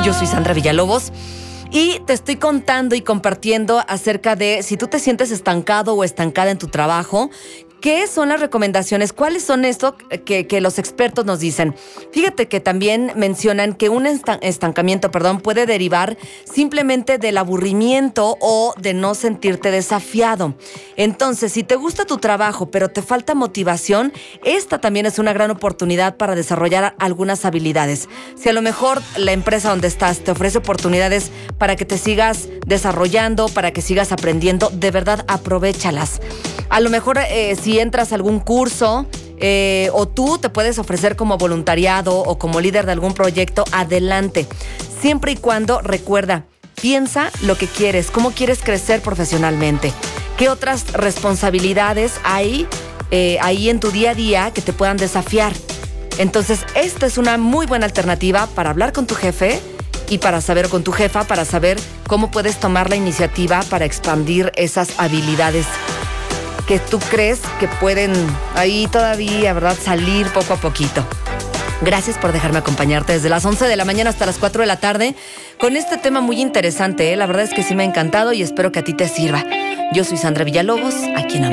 Yo soy Sandra Villalobos y te estoy contando y compartiendo acerca de si tú te sientes estancado o estancada en tu trabajo. ¿Qué son las recomendaciones? ¿Cuáles son esto que los expertos nos dicen? Fíjate que también mencionan que un estancamiento, puede derivar simplemente del aburrimiento o de no sentirte desafiado. Entonces, si te gusta tu trabajo, pero te falta motivación, esta también es una gran oportunidad para desarrollar algunas habilidades. Si a lo mejor la empresa donde estás te ofrece oportunidades para que te sigas desarrollando, para que sigas aprendiendo, de verdad aprovéchalas. A lo mejor si entras a algún curso o tú te puedes ofrecer como voluntariado o como líder de algún proyecto, adelante. Siempre y cuando, recuerda, piensa lo que quieres, cómo quieres crecer profesionalmente. ¿Qué otras responsabilidades hay ahí en tu día a día que te puedan desafiar? Entonces, esta es una muy buena alternativa para hablar con tu jefe y para saber con tu jefa, para saber cómo puedes tomar la iniciativa para expandir esas habilidades que tú crees que pueden ahí todavía, ¿verdad?, salir poco a poquito. Gracias por dejarme acompañarte desde las 11 de la mañana hasta las 4 de la tarde con este tema muy interesante, ¿eh? La verdad es que sí me ha encantado y espero que a ti te sirva. Yo soy Sandra Villalobos, aquí en